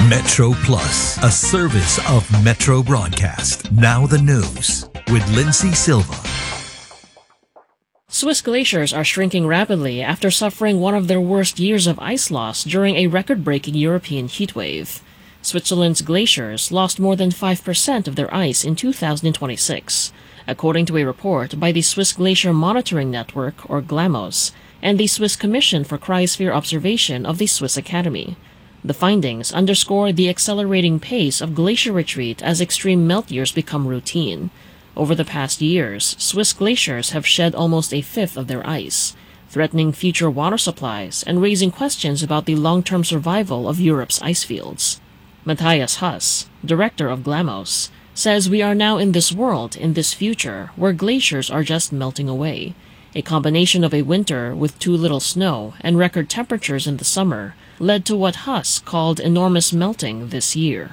Metro Plus, a service of Metro Broadcast. Now the news with Lindsay Silva. Swiss glaciers are shrinking rapidly after suffering one of their worst years of ice loss during a record-breaking European heatwave. Switzerland's glaciers lost more than 5% of their ice in 2026, according to a report by the Swiss Glacier Monitoring Network, or GLAMOS, and the Swiss Commission for Cryosphere Observation of the Swiss Academy. The findings underscore the accelerating pace of glacier retreat as extreme melt years become routine. Over the past years, Swiss glaciers have shed almost a fifth of their ice, threatening future water supplies and raising questions about the long-term survival of Europe's ice fields. Matthias Huss, director of GLAMOS, says we are now in this world, in this future, where glaciers are just melting away. A combination of a winter with too little snow and record temperatures in the summer led to what Huss called enormous melting this year.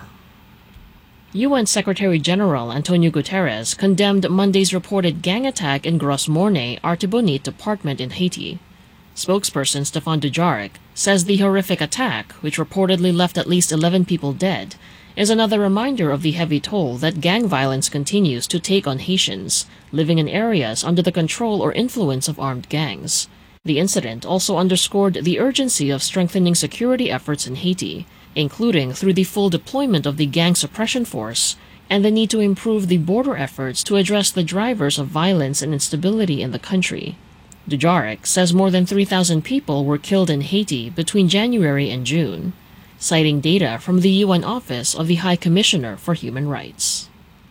UN Secretary-General Antonio Guterres condemned Monday's reported gang attack in Gros Morne, Artibonite department in Haiti. Spokesperson Stéphane Dujarric says the horrific attack, which reportedly left at least 11 people dead, is another reminder of the heavy toll that gang violence continues to take on Haitians living in areas under the control or influence of armed gangs. The incident also underscored the urgency of strengthening security efforts in Haiti, including through the full deployment of the gang suppression force and the need to improve the border efforts to address the drivers of violence and instability in the country. Dujarric says more than 3,000 people were killed in Haiti between January and June, citing data from the UN Office of the High Commissioner for Human Rights.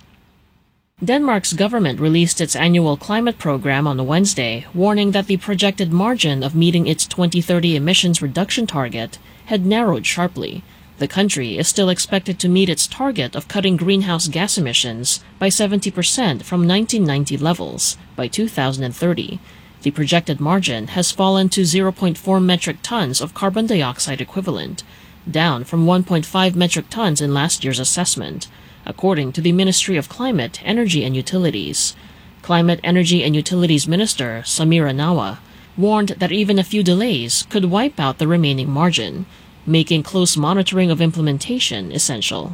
Denmark's government released its annual climate program on Wednesday, warning that the projected margin of meeting its 2030 emissions reduction target had narrowed sharply. The country is still expected to meet its target of cutting greenhouse gas emissions by 70% from 1990 levels by 2030. The projected margin has fallen to 0.4 metric tons of carbon dioxide equivalent, down from 1.5 metric tons in last year's assessment, according to the Ministry of Climate, Energy and Utilities. Climate, Energy and Utilities Minister Samira Nawa warned that even a few delays could wipe out the remaining margin, making close monitoring of implementation essential.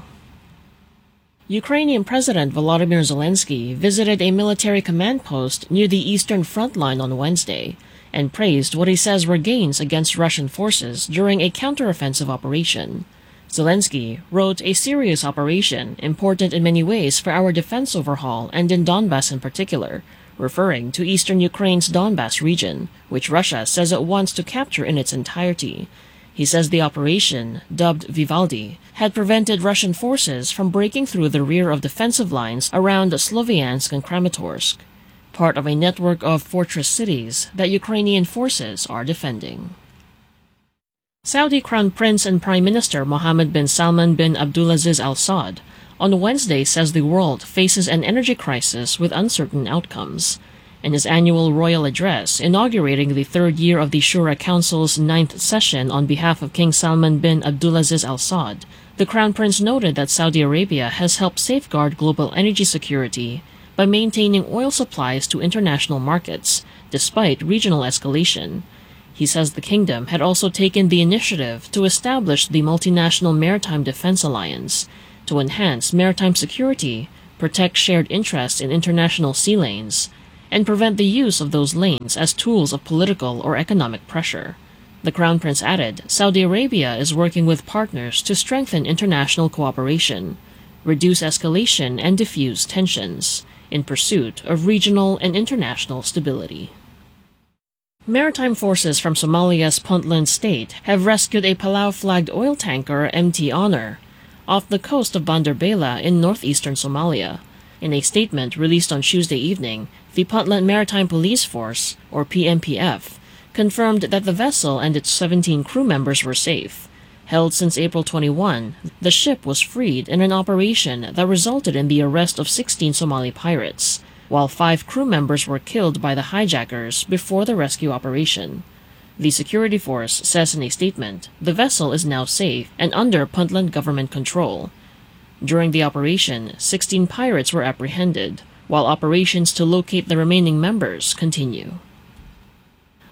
Ukrainian President Volodymyr Zelensky visited a military command post near the eastern front line on Wednesday and praised what he says were gains against Russian forces during a counteroffensive operation. Zelensky wrote, "A serious operation, important in many ways for our defense overhaul and in Donbas in particular," referring to eastern Ukraine's Donbas region, which Russia says it wants to capture in its entirety. He says the operation, dubbed Vivaldi, had prevented Russian forces from breaking through the rear of defensive lines around Sloviansk and Kramatorsk, part of a network of fortress cities that Ukrainian forces are defending. Saudi Crown Prince and Prime Minister Mohammed bin Salman bin Abdulaziz Al Saud on Wednesday says the world faces an energy crisis with uncertain outcomes. In his annual royal address inaugurating the third year of the Shura Council's 9th session on behalf of King Salman bin Abdulaziz Al Saud, the Crown Prince noted that Saudi Arabia has helped safeguard global energy security by maintaining oil supplies to international markets, despite regional escalation. He says the kingdom had also taken the initiative to establish the Multinational Maritime Defense Alliance to enhance maritime security, protect shared interests in international sea lanes, and prevent the use of those lanes as tools of political or economic pressure. The Crown Prince added, Saudi Arabia is working with partners to strengthen international cooperation, reduce escalation and diffuse tensions, in pursuit of regional and international stability. Maritime forces from Somalia's Puntland state have rescued a Palau-flagged oil tanker MT Honor off the coast of Bandar Bela in northeastern Somalia. In a statement released on Tuesday evening, the Puntland Maritime Police Force, or PMPF, confirmed that the vessel and its 17 crew members were safe. Held since April 21, the ship was freed in an operation that resulted in the arrest of 16 Somali pirates, while 5 crew members were killed by the hijackers before the rescue operation. The security force says in a statement, the vessel is now safe and under Puntland government control. During the operation, 16 pirates were apprehended, while operations to locate the remaining members continue.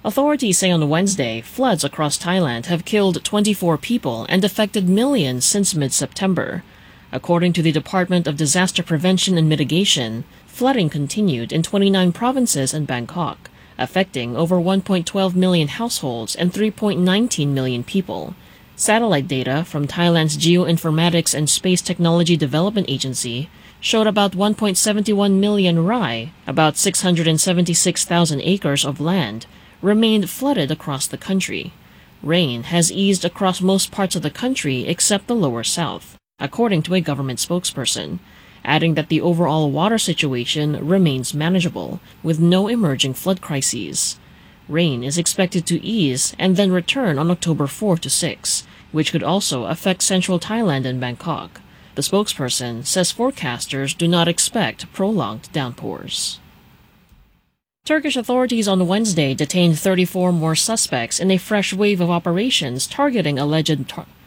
Authorities say on Wednesday, floods across Thailand have killed 24 people and affected millions since mid-September. According to the Department of Disaster Prevention and Mitigation, flooding continued in 29 provinces and Bangkok, affecting over 1.12 million households and 3.19 million people. Satellite data from Thailand's Geoinformatics and Space Technology Development Agency showed about 1.71 million rai, about 676,000 acres of land, remained flooded across the country. Rain has eased across most parts of the country except the lower south, according to a government spokesperson, adding that the overall water situation remains manageable, with no emerging flood crises. Rain is expected to ease and then return on October 4 to 6, which could also affect central Thailand and Bangkok. The spokesperson says forecasters do not expect prolonged downpours. Turkish authorities on Wednesday detained 34 more suspects in a fresh wave of operations targeting alleged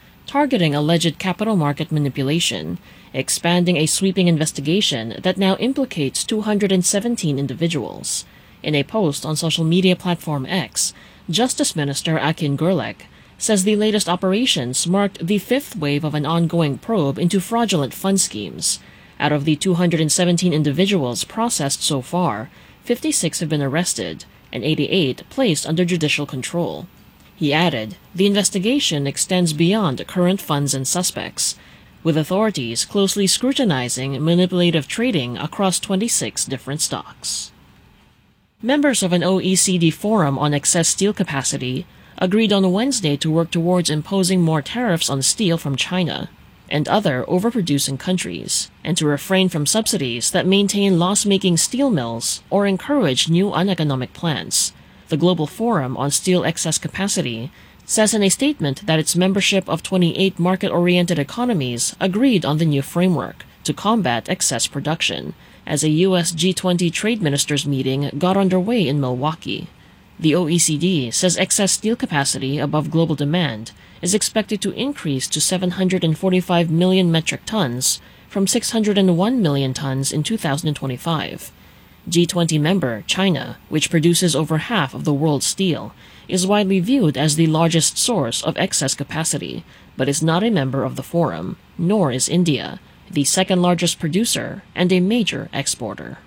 capital market manipulation, expanding a sweeping investigation that now implicates 217 individuals. In a post on social media platform X, Justice Minister Akin Gürlek says the latest operations marked the fifth wave of an ongoing probe into fraudulent fund schemes. Out of the 217 individuals processed so far, 56 have been arrested and 88 placed under judicial control. He added, the investigation extends beyond current funds and suspects, with authorities closely scrutinizing manipulative trading across 26 different stocks. Members of an OECD forum on excess steel capacity agreed on Wednesday to work towards imposing more tariffs on steel from China and other overproducing countries, and to refrain from subsidies that maintain loss-making steel mills or encourage new uneconomic plants. The Global Forum on Steel Excess Capacity says in a statement that its membership of 28 market-oriented economies agreed on the new framework to combat excess production, as a U.S. G20 trade ministers meeting got underway in Milwaukee. The OECD says excess steel capacity above global demand is expected to increase to 745 million metric tons from 601 million tons in 2025. G20 member China, which produces over half of the world's steel, is widely viewed as the largest source of excess capacity, but is not a member of the forum, nor is India, the second largest producer and a major exporter.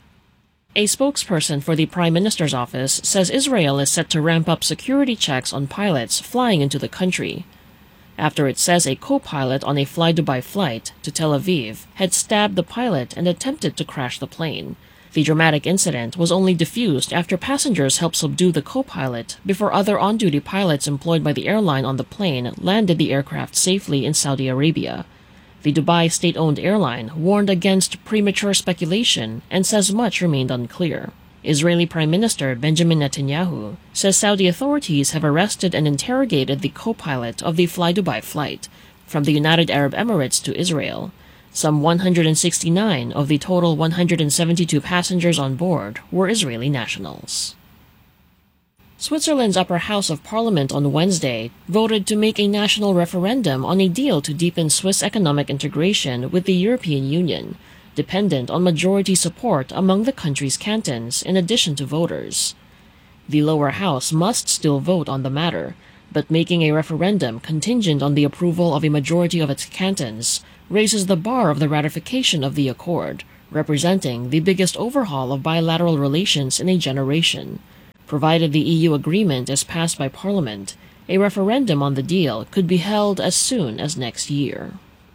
A spokesperson for the Prime Minister's office says Israel is set to ramp up security checks on pilots flying into the country, after it says a co-pilot on a Fly-Dubai flight to Tel Aviv had stabbed the pilot and attempted to crash the plane. The dramatic incident was only diffused after passengers helped subdue the co-pilot before other on-duty pilots employed by the airline on the plane landed the aircraft safely in Saudi Arabia. The Dubai state-owned airline warned against premature speculation and says much remained unclear. Israeli Prime Minister Benjamin Netanyahu says Saudi authorities have arrested and interrogated the co-pilot of the Fly-Dubai flight from the United Arab Emirates to Israel. Some 169 of the total 172 passengers on board were Israeli nationals. Switzerland's upper house of parliament on Wednesday voted to make a national referendum on a deal to deepen Swiss economic integration with the European Union, dependent on majority support among the country's cantons in addition to voters. The lower house must still vote on the matter, but making a referendum contingent on the approval of a majority of its cantons raises the bar of the ratification of the accord, representing the biggest overhaul of bilateral relations in a generation. Provided the EU agreement is passed by Parliament, a referendum on the deal could be held as soon as next year.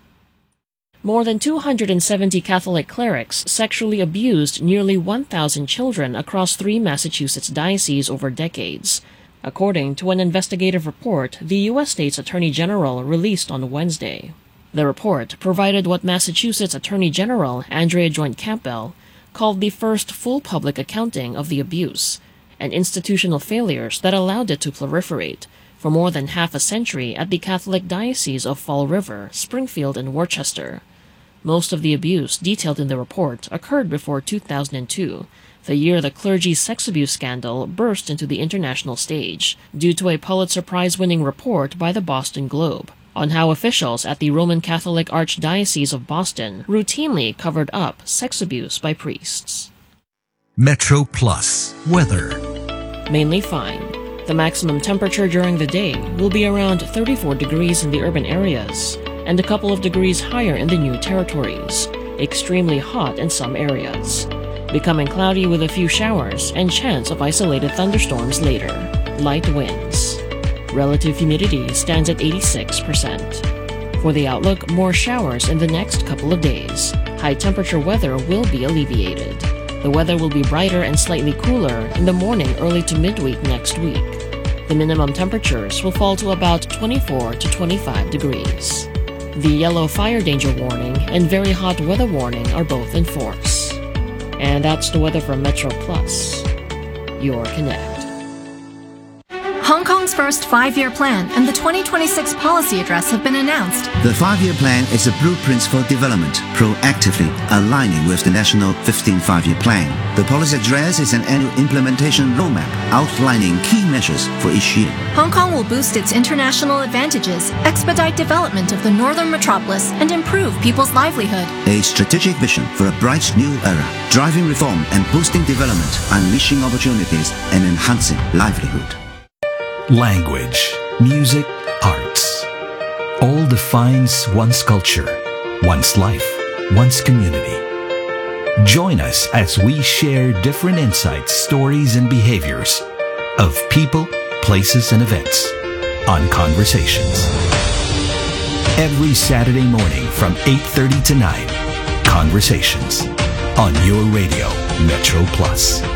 More than 270 Catholic clerics sexually abused nearly 1,000 children across 3 Massachusetts dioceses over decades, according to an investigative report the U.S. State's Attorney General released on Wednesday. The report provided what Massachusetts Attorney General Andrea Joint Campbell called the first full public accounting of the abuse, and institutional failures that allowed it to proliferate for more than half a century at the Catholic Diocese of Fall River, Springfield, and Worcester. Most of the abuse detailed in the report occurred before 2002, the year the clergy's sex abuse scandal burst into the international stage, due to a Pulitzer Prize-winning report by the Boston Globe on how officials at the Roman Catholic Archdiocese of Boston routinely covered up sex abuse by priests. Metro Plus weather. mainly fine. The maximum temperature during the day will be around 34 degrees in the urban areas and a couple of degrees higher in the new territories, extremely hot in some areas, becoming cloudy with a few showers and chance of isolated thunderstorms later. Light winds. Relative humidity stands at 86%. For the outlook, more showers in the next couple of days. High temperature weather will be alleviated. The weather will be brighter and slightly cooler in the morning early to midweek next week. The minimum temperatures will fall to about 24 to 25 degrees. The yellow fire danger warning and very hot weather warning are both in force. And that's the weather from Metro Plus, your Connect. Hong Kong's first 5-year plan and the 2026 policy address have been announced. The 5-year plan is a blueprint for development, proactively aligning with the national 15th 5-year plan. The policy address is an annual implementation roadmap outlining key measures for each year. Hong Kong will boost its international advantages, expedite development of the northern metropolis, and improve people's livelihood. A strategic vision for a bright new era, driving reform and boosting development, unleashing opportunities and enhancing livelihood. Language, music, arts. All defines one's culture, one's life, one's community. Join us as we share different insights, stories, and behaviors of people, places, and events on Conversations. Every Saturday morning from 8:30 to 9, Conversations on your radio, Metro Plus.